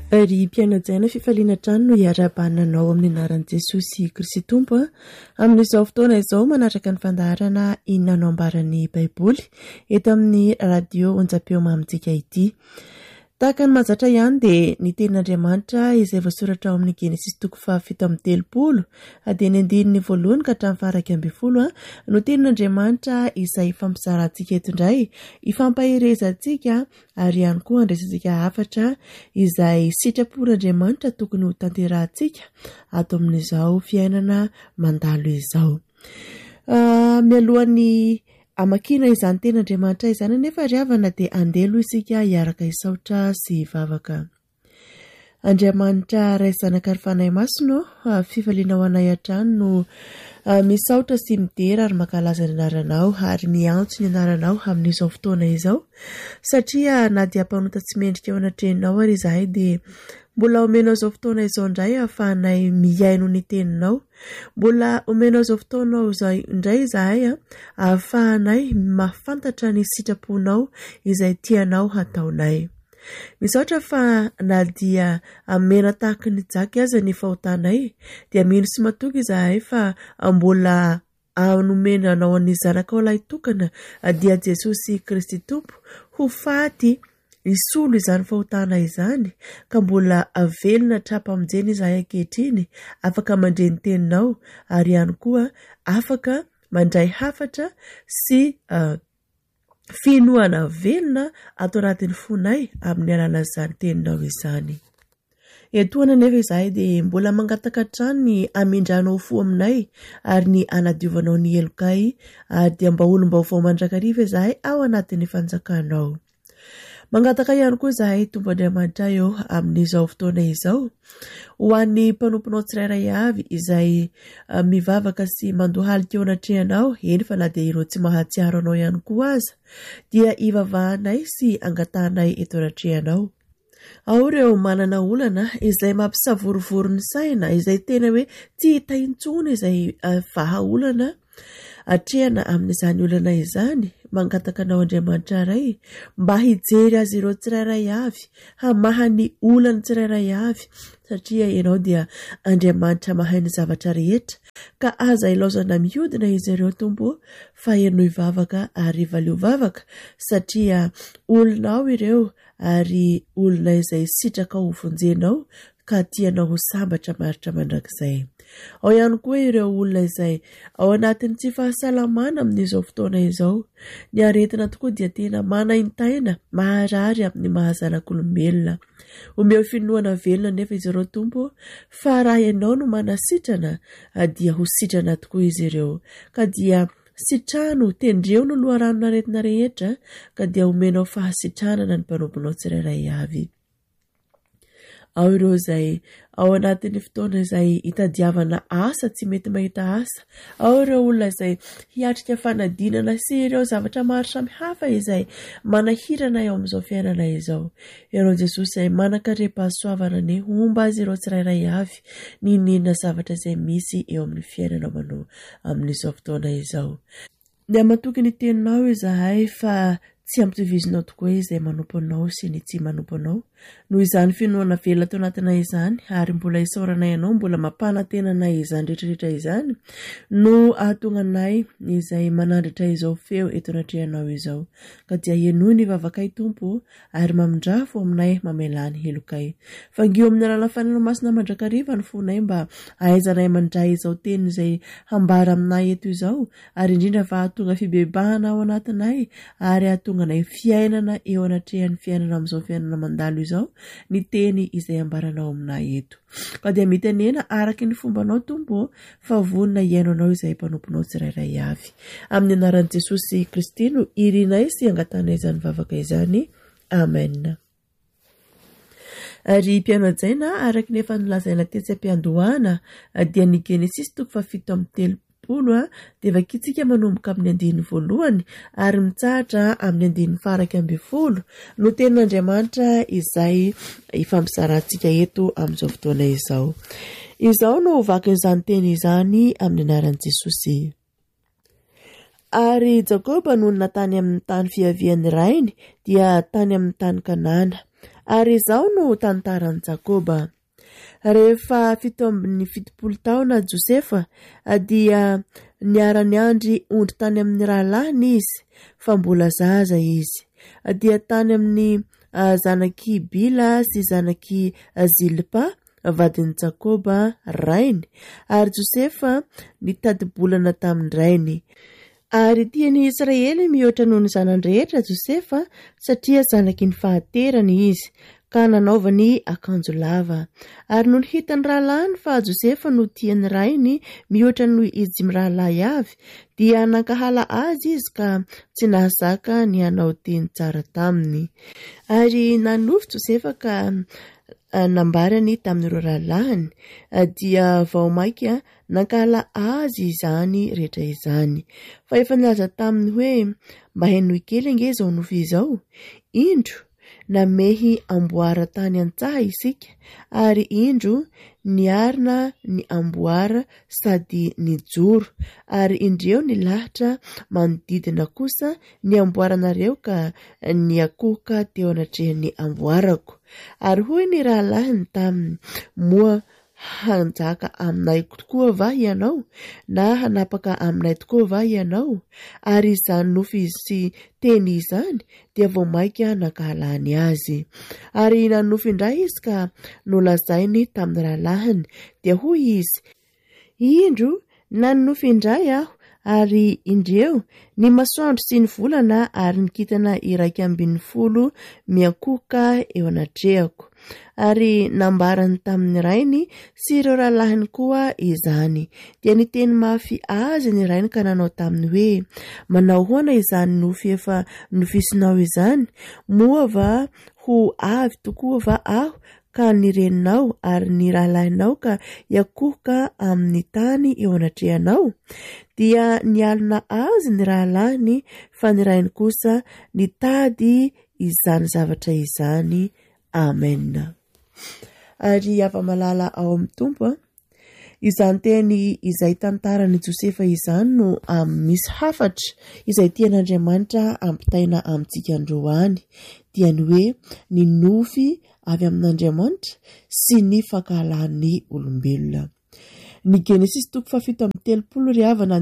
Ry mpianatsaina fifaliana trano no hiara-bananao amin'ny anaran'i Jesosy Kristy Tompo amin'izao fotoana izao manatraka ny fandaharana inona ambaran'ny Baiboly eto amin'ny radio onjam-peo mamintsika ity. Tahaka ny mazatra ihany dia ny tenin'Andriamanitra izay voasoratra ao amin'ny Genesis 7:30 dia ny andininy voalohany ka hatramin'ny 10 no tenin'Andriamanitra izay fampizarantsika eto indray, ifampahirezantsika ary ihany koa andraisantsika hafatra izay sitrapon'Andriamanitra tokony ho tanterahantsika ato amin'izao fiainana mandalo izao. Mialohan'ny amakina izany tenin'Andriamanitra izany nefa riavana dia andelo isika hiaraka isaotra sy vavaka. Andriamanitra ray zanaka ary fanahy masino, fifaliana ho anay hatrany no misaotra sy midera ary makalaza ny anaranao ary miantso ny anaranao amin'izao fotoana izao, satria na dia mpanota tsy mendrika ao anatreninao ary izahay dia mbola omenao izao fotoana izao indray ahafahanay miaino ny teninao. Mbola omenao izao fotoana indray izahay ahafahanay mahafantatra ny sitraponao izay tianao hataonay. Misaotra fa na dia amena tahaka ny jaky aza ny fahotanay dia mino sy matoky izahay fa mbola anomenanao ny zanakao ilay tokana dia Jesosy Kristy Tompo ho faty isolo izany fahotana izany, ka mbola avelona trapamonjeny izahay ankehitriny, afaka mandre ny teninao ary ihany koa afaka mandray hafatra sy finoana velona ato anatin'ny fonay amin'ny alalan'izany teninao izany. Etoana nefa izahay dia mbola mangataka trano ny amindranao fo aminay ary ny anadiovanao ny elokay ary dia mba olom-baovao mandrakariva izahay ao anatin'ny fanjakanao. Mangataka ihany koa izahay Tompo Andriamanitra eo amin'izao fotoana izao ho an'ny mpanomponao tsirairay avy izay mivavaka sy mandohalika eo anatrehanao, eny fa na dia ireo tsy mahatsiaro anao ihany koa aza dia ivavahanay sy angatahanay eto anatrehanao. Ao ireo manana olana izay mampisavorovoro ny saina, izay tena hoe tsy hita intsony izay vahaolana atrehana amin'izany olana izany. Mangataka anao Andriamanitra ray mba hijery azy ireo tsirairay avy, hamaha ny olana tsirairay avy, satria ianao dia Andriamanitra mahay ny zavatra rehetra, ka aza ilaozana mihodina izy ireo Tompo fa ianao ivavaka ary valeo vavaka, satria olonao ireo ary olona izay sitraka ho vonjenao ka tianao ho sambatra maritra mandrakizay. Ao ihany koa ireo olona izay ao anatin'ny tsy fahasalamana amin'izao fotoana izao. Ny aretina tokoa dia tena manaintaina, maharary amin'ny mahazanak'olombelona. Omeo finoana velona nefa izy ireo Tompo, fa raha ianao no manasitrana dia ho sitrana tokoa izy ireo. Ka dia sitrano, tendreo no loharanona aretina rehetra, ka dia omenao fahasitranana ny mpanomponao tsirairay avy. Ao ireo izay ao anatin'ny fotoana izay hitadiavana asa tsy mety mahita asa. Ao ireo olona izay hiatrika fanadinana sy ireo zavatra maro samihafa izay manahirana eo amin'izao fiainana izao. Ianao Jesosy izay manan-karem-pahasoavana ny homba azy ireo tsirairay avy ny inona zavatra izay misy eo amin'ny fiainana manao amin'izao fotoana izao. Dia matoky ny teninao izahay fa tsy ampitovizinao tokoa izay manompo anao sy ny tsy manompo anao. Noho izany finoana velona tao anatina izany ary mbola isaoranay ianao, mbola mampanatenanay izany rehetrarehetra izany no ahatonga anay izay manandritra izao feo eto anatrehanao izao. Ka dia ienoy ny vavakay Tompo ary mamindrafo aminay mamelany helokay. Fangio amin'ny alalan'ny fananao masina mandrakariva ny fonay mba ahaizanay mandray izao teny izay hambara aminay eto izao, ary indrindra fa ahatonga fibebahana ao anatinay ary ahatonga anay fiainana eo anatrehan'ny fiainana amin'izao fiainana mandalo izao ny teny izay ambaranao aminay eto. Ka dia mitenena araky ny fombanao Tompo fa vonona iaino anao izay mpanomponao tsirairay avy. Amin'ny anaran'i Jesosy Kristy no irinay sy angatanay izany vavaka izany. Amen. Ary mpianatsaina araky ny efa nolazaina tetsy am-piandohana dia ny Genesis 7:30 dia vakitsika manomboka amin'ny andininy voalohany ary mitsahatra amin'ny andininy faraka 10 no tenin'Andriamanitra izay ifampizarantsika eto amin'izao fotoana izao. Izao no vaky izany teny izany amin'ny anaran'i Jesosy. Ary Jakoba no natany amin'ny tany fiavian'ny rainy dia tany amin'ny tany Kanana. Ary izao no tantaran'i Jakoba. Rehefa 17 taona Josefa dia niara-ny andry ondry tany amin'ny rahalahiny izy, fa mbola zaza izy. Dia tany amin'ny zanaky Bila sy zanaky Zilpa, vadin'i Jakoba rainy, ary Josefa nitady-bolana tamin'ny rainy. Ary tiany Israely mihoatra noho ny zanany rehetra Josefa, satria zanaky ny fahaterany izy, ka nanaovany akanjo lava. Ari noho hitany rahalahiny fa Josefa no tiany rainy mihoatra noho izy mirahalahy avy, dia nankahala azy izy ka tsy nahazaka ny hanao teny tsara taminy. Ari nanofy Josefa ka nambarany tamin'ireo rahalahiny, dia vao mainka nankahala azy izany rehetra izany. Fa efa nilaza taminy hoe mba henoy kely ange izao nofy izao, indro namehy amboara tany antsaha isika, ary indro niarina ny amboara sady nijoro, ary indreo ny lahitra manodidina kosa ny amboaranareo ka niakohoka teo anatrehan'ny amboarako. Ary hoy ny rahalahiny taminy, moa hanjaka aminay tokoa va ianao, na hanapaka aminay tokoa va ianao? Ary izany nofy sy teny izany dia vao mainka nankahalany azy. Ary nanofy indray izy ka nolazainy tamin'ny rahalahiny, dia hoy izy, indro nanofy indray aho, ary indreo ny masoandro sy ny volana ary ny kintana 12 miankohoka eo anatrehako. Ary nambarany tamin'ny rainy sy ireo rahalahiny koa izany. Dia niteny mafy azy ny rainy ka nanao taminy hoe, manao hoana izany nofy efa nofisinao izany? Moa va ho avy tokoa va aho ka nireninao ary ny rahalahinao ka iakohoka amin'ny tany eo anatrehanao? Dia nialina azy ny rahalahiny, fa ny rainy kosa nitady izany zavatra izany. Amen. Ary afa-malala ao amin'ny tompo, izany teny izay tantarany Josefa izany no misy hafatra izay tian'Andriamanitra ampitaina amintsika androany, dia ny hoe ny nofy avy amin'Andriamanitra sy ny fankahalahan'ny olombelona. Ny Genesis 7:30 ry havana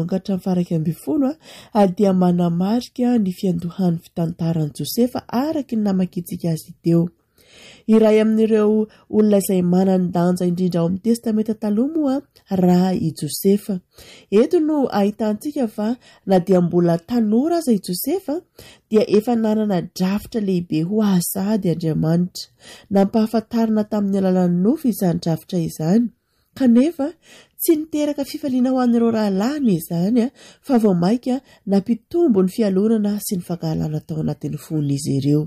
9-1 dia manamarika ny fiandohan'ny fitantaran'i Josefa araky ny namakitsika azy teo. Iray amin'ireo olona izay manan-danja indrindra ao amin'ny testamenta taloha moa raha i Josefa. Eto no ahitantsika fa na dia mbola tanora aza i Josefa, dia efa nanana drafitra lehibe ho azady Andriamanitra. Nampahafantarina tamin'ny alalan'ny nofy izany drafitra izany. Kanefa tsy niteraka fifaliana ho an'ireo rahalahiny izany, fa vao mainka nampitombo ny fialonana sy ny fankahalana tao anatin'ny fon'izy ireo.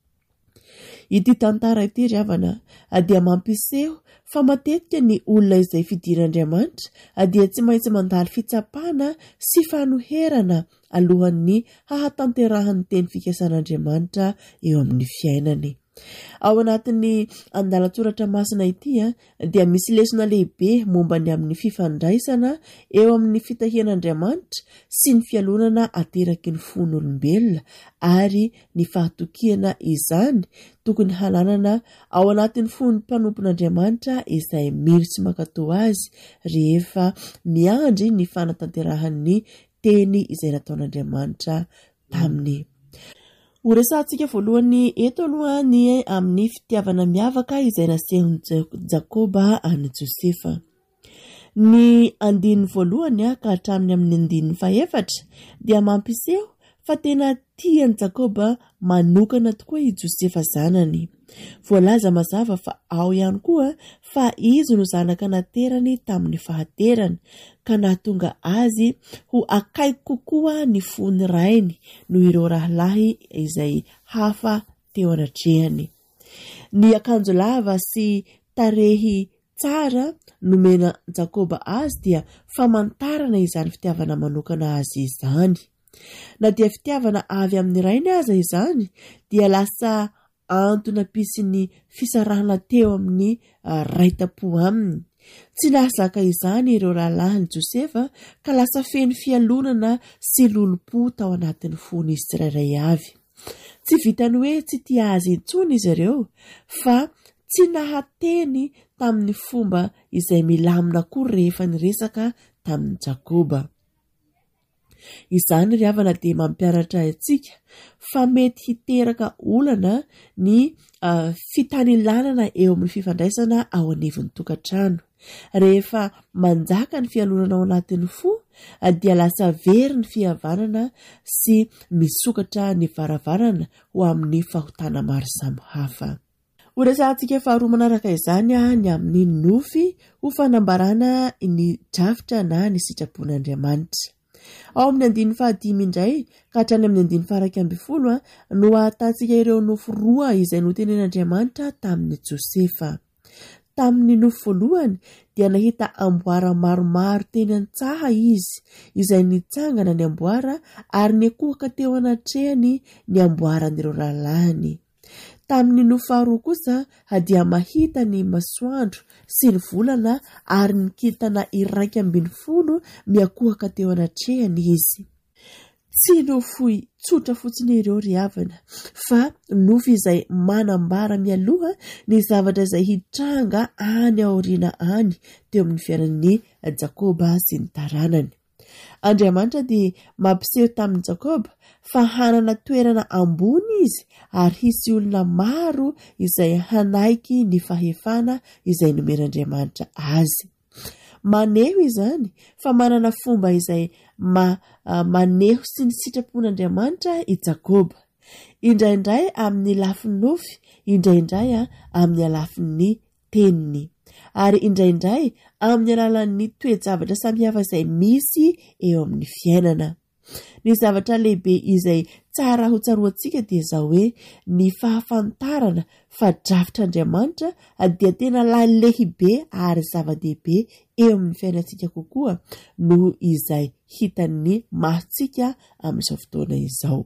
Ity tantara ity ry havana dia mampiseho fa matetika ny olona izay fidiran'Andriamanitra dia tsy maintsy mandalo fitsapana sy fanoherana alohan'ny hahatanterahan'ny teny fikasan'Andriamanitra eo amin'ny fiainany. Ao anatin'ny andalatsoratra masina ity dia misy lesona lehibe momba ny amin'ny fifandraisana eo amin'ny fitahian'Andriamanitra sy ny fialonana ateraky ny fon'olombelona, ary ny fahatokiana izany tokony halanana ao anatin'ny fon'ny mpanompon'Andriamanitra izay mily sy makatao azy rehefa miandry ny fanatanterahan'ny teny izay nataon'Andriamanitra taminy. Horesantsika voalohany eto aloha ny amin'ny fitiavana miavaka izay nasehon'i Jakoba any Josefa. Ny andininy voalohany ka hatramin'ny amin'ny andininy fahaefatra dia mampiseho fa tena tian'i Jakoba manokana tokoa i Josefa zanany. Voalaza mazava fa ao ihany koa fa izy no zanaka naterany tamin'ny fahaterany, ka nahatonga azy ho akaiky kokoa ny fony rainy noho ireo rahalahy izay hafa teo anatrehany. Ny akanjo lava sy tarehy tsara nomena Jakoba azy dia famantarana izany fitiavana manokana azy izany. Na dia fitiavana avy amin'ny rainy aza izany, dia lasa antony ampisy ny fisarahana teo amin'ny raitapo aminy. Tsy nahazaka izany ireo rahalahin'i Josefa, ka lasa feno fialonana sy lolompo tao anatin'ny fon'izy tsirairay avy. Tsy vitany hoe tsy tia azy intsony izy ireo, fa tsy nahateny tamin'ny fomba izay milamina koa rehefa niresaka tamin'ny Jakoba. Izany ry havana dia mampianatra antsika fa mety hiteraka olana ny fitanilanana eo amin'ny fifandraisana ao anivon'ny tokantrano. Rehefa manjaka ny fialonana ao anatin'ny fo, dia lasa very ny fihavanana sy misokatra ny varavarana ho amin'ny fahotana maro samihafa. Horesantsika faharoa manaraka izany ny amin'ny nofy ho fanambarana ny drafitra na ny sitrapon'Andriamanitra. Ao amin'ny 15 indray ka hatrany amin'ny 11 no ahitantsika ireo nofo roa izay notenen'Andriamanitra tamin'ny Josefa. Tamin'ny nofo voalohany dia nahita amboara maromaro teny an-tsaha izy, izay nitsangana ny amboara ary nikohaka teo anatrehany ny amboaran'ireo rahalahiny. Tamin'ny nofo faharoa kosa dia mahita ny masoandro sy ny volana ary ny kintana 120 miakohaka teo anatrehany izy. Tsy nofo tsotra fotsiny ireo ry havana, fa nofo izay manambara mialoha ny zavatra izay hitranga any aoriana any teo amin'ny fiainan'ny Jakoba sy ny taranany. Andriamanitra dia mampiseho tamin'ny Jakoba fa hanana toerana ambony izy ary hisy olona maro izay hanaiky ny fahefana izay nomen'Andriamanitra azy. Maneho izany fa manana fomba izay maneho sy ny sitrapon'Andriamanitra i Jakoba. Indraindray amin'ny lafiny nofy, indraindray amin'ny alafin'ny teniny, ary indraindray amin'ny alalan'ny toe-javatra samihafa izay misy eo amin'ny fiainana. Ny zavatra lehibe izay tsara ho tsaroantsika dia izao hoe ny fahafantarana fa drafitr'Andriamanitra dia tena lehibe ary zava-dehibe eo amin'ny fiainantsika kokoa noho izay hitan'ny masitsika amin'izao fotoana izao.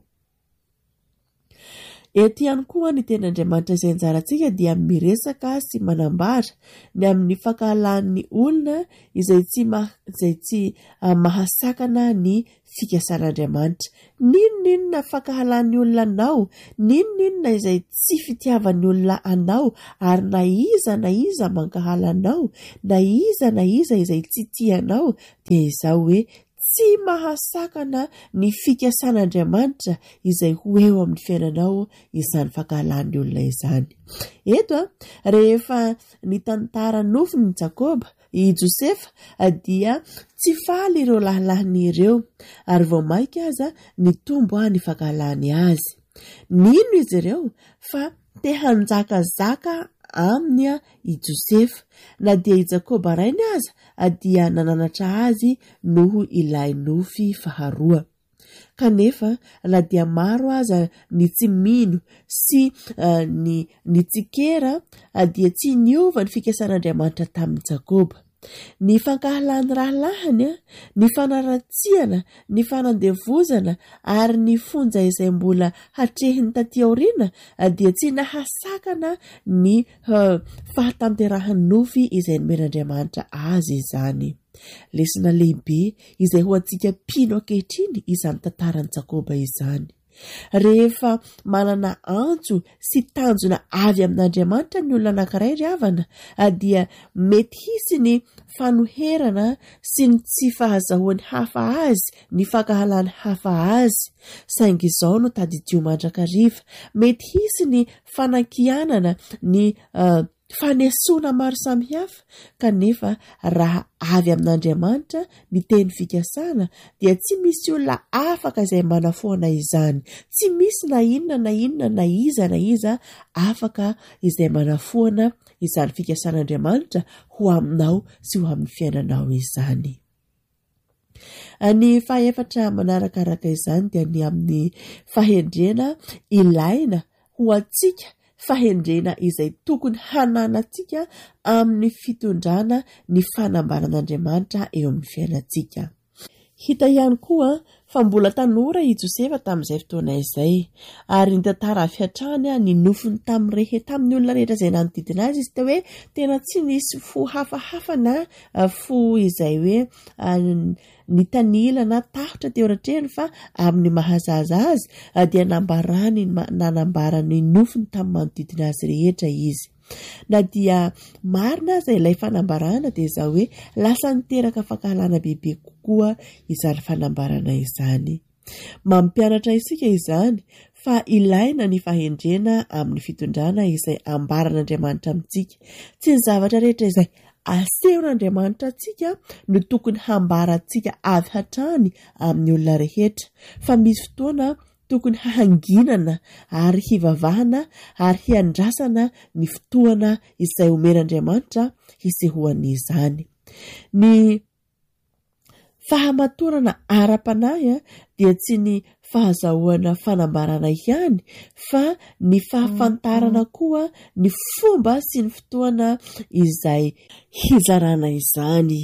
Eto ihany koa ny ten'Andriamanitra izay anjarantsika dia miresaka sy manambara ny amin'ny fankahalan'ny olona izay tsy mahasakana ny fikasan'Andriamanitra. Ninona fankahalan'ny olona anao, ninona izay tsy fitiavan'ny olona anao, ary na iza mankahala anao, na iza izay tsy tianao, dia izao hoe tsy mahasakana ny fikasan'Andriamanitra izay ho eo amin'ny fiainanao izany fankahalan'ny olona izany. Eto rehefa ny tantara nofiny Jakoba i Josefa dia tsy faly ireo lahalahiny ireo, ary vao mainka aza ny tombo ny fankahalany azy. Nino izy ireo? Fa te hanjakazaka aminy i Josefa, na dia i Jakoba rainy aza dia nananatra azy noho ilay nofy faharoa. Kanefa na dia maro aza ny tsy mino sy ny tsikera dia tsy niova ny fikasan'Andriamanitra tamin'ny Jakoba. Ny fankahalan'ny rahalahiny, ny fanaratsiana, ny fanandevozana ary ny fonja izay mbola hatrehiny taty aoriana dia tsy nahasakana ny fahatanterahan'ny nofy izay nomen'Andriamanitra azy izany. Lesona lehibe izay ho antsika mpino ankehitriny izany tantaran'i Jakoba izany. Rehefa manana antso sy tanjona avy amin'Andriamanitra ny olona anankiray ry havana, dia mety hisy ny fanoherana sy ny tsy fahazahoany hafa azy, ny fankahalany hafa azy. Saingy izao no tadidio mandrakariva, mety hisy ny fanankianana, ny fanesoana maro samihafa, kanefa raha avy amin'Andriamanitra ny teny fikasana dia tsy misy olona afaka izay manafoana izany. Tsy misy na inona na iza afaka izay manafoana izany fikasan'Andriamanitra ho aminao sy ho amin'ny fiainanao izany. Ny fahaefatra manarakaraka izany dia ny amin'ny fahendrena ilaina ho antsika, fahendrena izay tokony hananantsika amin'ny fitondrana ny fanambaran'Andriamanitra eo amin'ny fiainantsika. Hita ihany koa fa mbola tanora i Josefa tamin'izay fotoana izay ary ny tantara avy hatrany ny nofiny tamin'ny olona rehetra izay nanodidina azy izy hoe tena tsy nisy fo hafahafa na fo izay hoe ny tanilana tahotra teo ratreny fa amin'ny mahazaza azy dia nanambarany nofiny tamin'ny manodidina azy rehetra izy. Na dia marina aza ilay fanambarana dia izao hoe lasa niteraka fahalalana bebe kokoa izany fanambarana izany. Mampianatra isika izany fa ilaina ny fahendrena amin'ny fitondrana izay ambaran'Andriamanitra amintsika. Tsy ny zavatra rehetra izay asehon'Andriamanitra antsika no tokony hambarantsika avy hatrany amin'ny olona rehetra, fa misy fotoana tokony hanginana ary hivavahana ary hiandrasana ny fotoana izay omen'Andriamanitra hisehoany izany. Ny fahamatorana ara-panahy dia tsy ny fahazahoana fanambarana ihany fa ny fahafantarana koa ny fomba sy ny fotoana izay hizarana izany.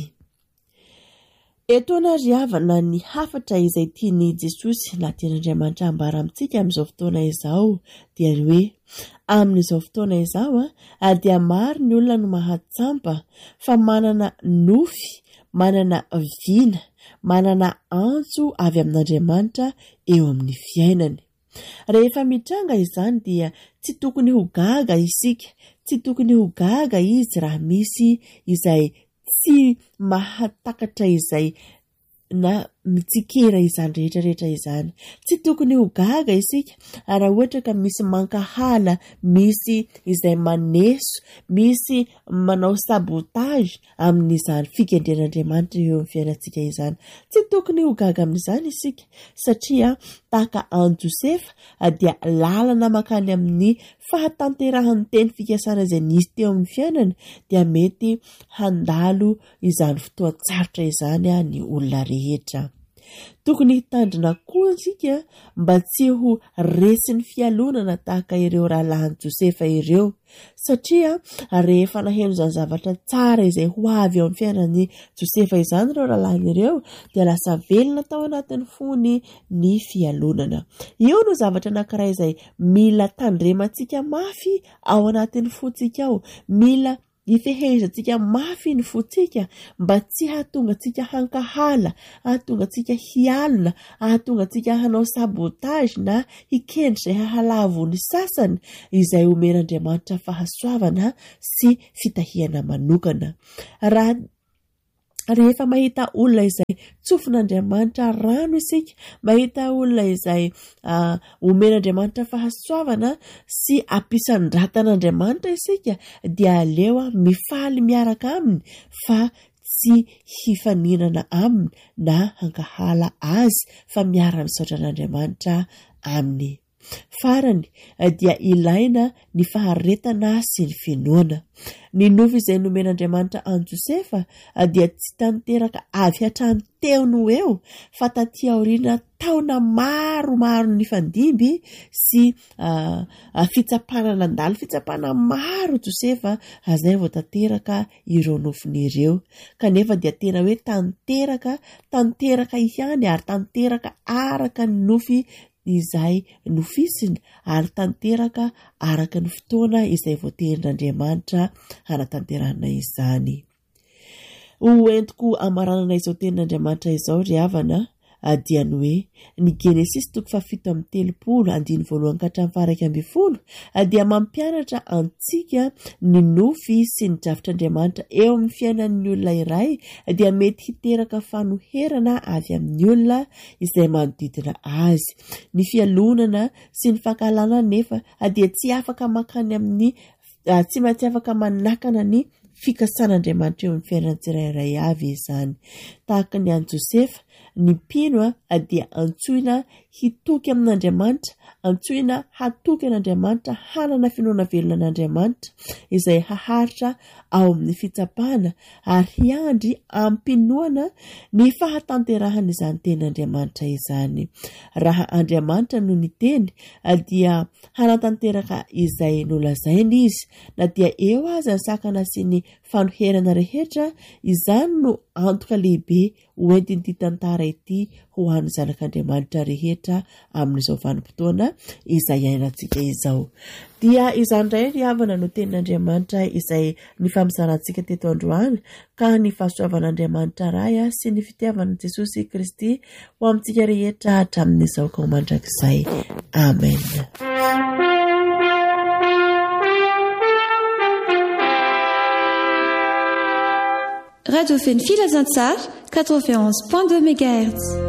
Eto anariavana ny hafatra izay tiany Jesosy na tian'Andriamanitra hambara amintsika amin'izao fotoana izao dia hoe amin'izao fotoana izao dia maro ny olona no mahatsampa fa manana nofy, manana vina, manana antso avy amin'Andriamanitra eo amin'ny fiainany. Rehefa mitranga izany dia tsy tokony ho gaga isika, tsy tokony ho gaga izy raha misy izay tsy mahatakatra izay na mitsikera izany rehetrarehetra izany. Tsy tokony ho gaga isika raha ohatra ka misy mankahala, misy izay maneso, misy manao sabotage amin'izany fikendren'Andriamanitra eo amin'ny fiainantsika izany. Tsy tokony ho gaga amin'izany isika satria tahaka an Josefa dia lalana makany amin'ny fahatanterahan'ny teny fikasana izay nisy teo amin'ny fiainany dia mety handalo izany fotoan-tsarotra izany ny olona rehetra. Tokony hitandrina koa isika mba tsy ho resin'ny fialonana tahaka ireo rahalahin'i Josefa ireo, satria rehefa naheno izany zavatra tsara izay ho avy ao amin'ny fiainan'i Josefa izany ireo rahalahiny ireo dia lasa velona tao anatin'ny fony ny fialonana. Io no zavatra anankiray izay mila tandremantsika mafy ao anatin'ny fontsika ao, mila ifehezantsika mafy ny fontsika mba tsy hahatonga antsika hankahala, hahatonga antsika hialina, hahatonga antsika hanao sabotage na hikendry izay hahalavo ny sasany izay omen'Andriamanitra fahasoavana sy fitahiana manokana. Rehefa mahita olona izay tsofin'Andriamanitra rano isika, mahita olona izay omen'Andriamanitra fahasoavana sy ampisandratan'Andriamanitra isika dia aleo mifaly miaraka aminy fa tsy hifaninana aminy na hankahala azy fa miara-misaotra an'Andriamanitra aminy. Farany dia ilaina ny faharetana sy ny finoana. Ny nofy izay nomen'Andriamanitra an Josefa dia tsy tanteraka avy hatrany teo no eo fa taty aoriana taona maromaro ny fandimby sy fitsapana nandalo, fitsapana maro Josefa azay vao tanteraka ireo nofiny ireo. Kanefa dia tena hoe tanteraka ihany ary tanteraka araka ny nofy izay nofisiny ary tanteraka araka ny fotoana izay voaterin'Andriamanitra hanatanterana izany. Hoentiko amaranana izao tenin'Andriamanitra izao ry havana dia ny hoe ny Genesis 7:1-11 dia mampianatra antsika ny nofy sy ny drafitr'Andriamanitra eo amin'ny fiainan'ny olona iray dia mety hiteraka fanoherana avy amin'ny olona izay manodidina azy. Ny fialonana sy ny fankahalana nefa dia tsy afaka makany amin'ny tsy maintsy afaka manakana ny fikasan'Andriamanitra eo amin'ny fiainan'ny tsirairay avy izany. Tahaka ny an'i Josefa, ny mpino dia antsoina hitoky amin'Andriamanitra, antsoina hatoky an'Andriamanitra, hanana finoana velona an'Andriamanitra izay haharitra ao amin'ny fitsapana ary hiandry ampinoana ny fahatanterahana izany tenin'Andriamanitra izany. Raha Andriamanitra no niteny dia hanatanteraka izay nolazainy izy, na dia eo aza ny sakana sy ny fanoherana rehetra, izany no antoka lehibe hoentin'ity tantara ity ho an'ny zanak'Andriamanitra rehetra amin'izao vanim-potoana izay iainantsika izao. Dia izany indray ny havana no tenin'Andriamanitra izay ny famizanantsika teto androany, ka ny fahasoavan'Andriamanitra ray sy ny fitiavan'i Jesosy Kristy ho amintsika rehetra hatramin'izao ka ho mandrakizay. Amen. Radio Fenfilazantsar 91.2 MHz.